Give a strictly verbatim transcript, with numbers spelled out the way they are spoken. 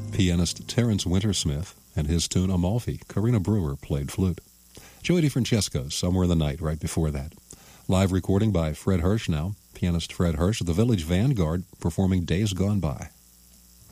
pianist Terence Wintersmith and his tune Amalfi. Karina Brewer played flute. Joey DeFrancesco, Somewhere in the Night, right before that. Live recording by Fred Hirsch now, pianist Fred Hirsch, the Village Vanguard performing Days Gone By.